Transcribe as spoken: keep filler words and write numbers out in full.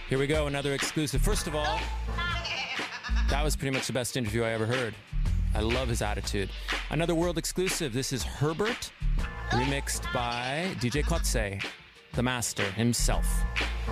Here we go, another exclusive. First of all, that was pretty much the best interview I ever heard. I love his attitude. Another world exclusive. This is Herbert, remixed by D J Kotze, the master himself.